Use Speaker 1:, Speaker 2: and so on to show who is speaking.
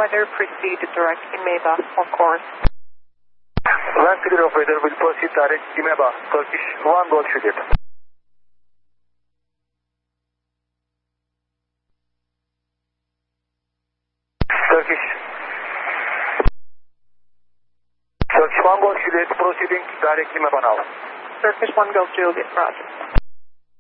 Speaker 1: Weather proceed direct Imeba on course.
Speaker 2: Land clear operator will proceed direct Imeba, Turkish 1 Golf Juliet. Turkish 1 Golf Juliet proceeding direct Imeba now.
Speaker 1: Turkish 1 Golf Juliet, roger.